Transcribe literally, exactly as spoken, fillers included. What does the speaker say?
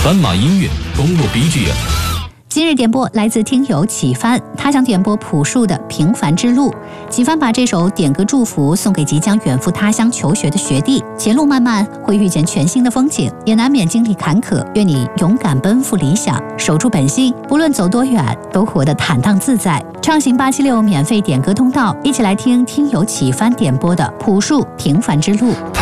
斑马音乐公路 B G M。 今日点播来自听友启帆，他想点播朴树的《平凡之路》。启帆把这首点歌祝福送给即将远赴他乡求学的学弟，前路漫漫，会遇见全新的风景，也难免经历坎坷。愿你勇敢奔赴理想，守住本心，不论走多远，都活得坦荡自在。畅行八七六免费点歌通道，一起来听听友启帆点播的朴树《平凡之路》。